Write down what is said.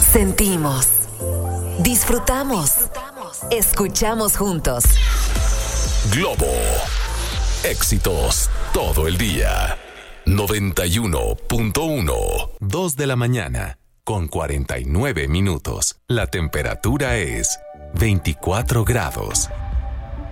Sentimos, disfrutamos, escuchamos juntos. Globo. Éxitos todo el día. 91.1. 2 de la mañana con 49 minutos. La temperatura es 24 grados.